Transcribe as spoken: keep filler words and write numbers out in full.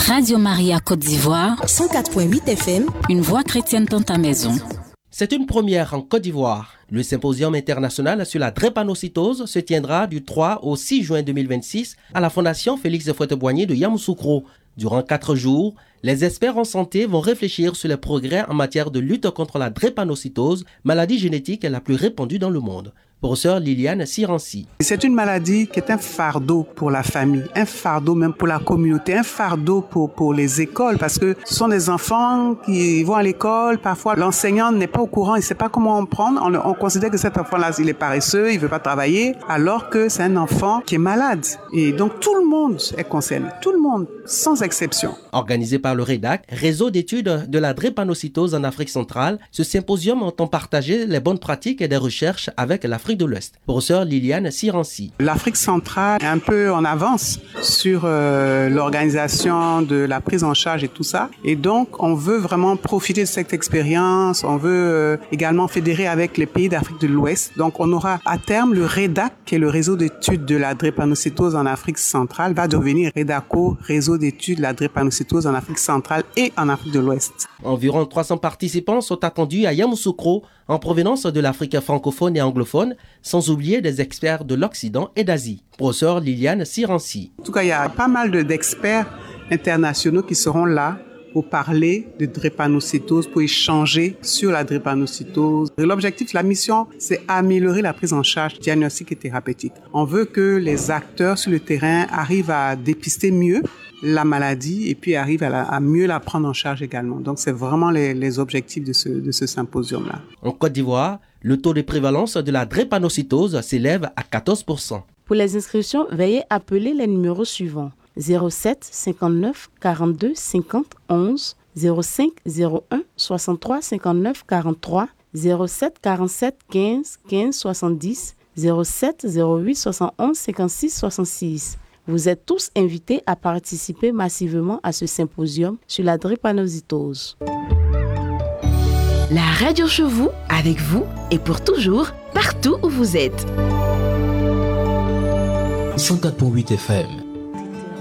Radio Maria Côte d'Ivoire, cent quatre virgule huit F M, une voix chrétienne dans ta maison. C'est une première en Côte d'Ivoire. Le symposium international sur la drépanocytose se tiendra du trois au six juin deux mille vingt-six à la Fondation Félix Houphouët-Boigny de Yamoussoukro. Durant quatre jours, les experts en santé vont réfléchir sur les progrès en matière de lutte contre la drépanocytose, maladie génétique la plus répandue dans le monde. Professeur Liliane Siransi. C'est une maladie qui est un fardeau pour la famille, un fardeau même pour la communauté, un fardeau pour, pour les écoles, parce que ce sont des enfants qui vont à l'école, parfois l'enseignant n'est pas au courant, il ne sait pas comment on prendre, on, on considère que cet enfant-là, il est paresseux, il ne veut pas travailler, alors que c'est un enfant qui est malade. Et donc tout le monde est concerné, tout le monde, sans exception. Organisé par le REDAC, Réseau d'études de la drépanocytose en Afrique centrale, ce symposium entend partager les bonnes pratiques et des recherches avec l'Afrique de l'Ouest. Professeur Liliane Siransi. L'Afrique centrale est un peu en avance sur euh, l'organisation de la prise en charge et tout ça. Et donc, on veut vraiment profiter de cette expérience. On veut euh, également fédérer avec les pays d'Afrique de l'Ouest. Donc, on aura à terme le REDAC, qui est le réseau d'études de la drépanocytose en Afrique centrale, va devenir REDACO, réseau d'études de la drépanocytose en Afrique centrale et en Afrique de l'Ouest. Environ trois cents participants sont attendus à Yamoussoukro en provenance de l'Afrique francophone et anglophone, sans oublier des experts de l'Occident et d'Asie. Professeur Liliane Siransi. En tout cas, il y a pas mal de, d'experts internationaux qui seront là pour parler de drépanocytose, pour échanger sur la drépanocytose. L'objectif, la mission, c'est améliorer la prise en charge diagnostique et thérapeutique. On veut que les acteurs sur le terrain arrivent à dépister mieux la maladie et puis arrivent à, la, à mieux la prendre en charge également. Donc, c'est vraiment les, les objectifs de ce, de ce symposium-là. En Côte d'Ivoire, le taux de prévalence de la drépanocytose s'élève à quatorze pour cent. Pour les inscriptions, veuillez appeler les numéros suivants. zéro sept cinquante-neuf quarante-deux cinquante onze, zéro cinq zéro un soixante-trois cinquante-neuf quarante-trois, zéro sept quarante-sept quinze quinze soixante-dix, zéro sept zéro huit soixante-onze cinquante-six soixante-six. Vous êtes tous invités à participer massivement à ce symposium sur la drépanocytose. La radio chez vous, avec vous et pour toujours, partout où vous êtes. cent quatre virgule huit F M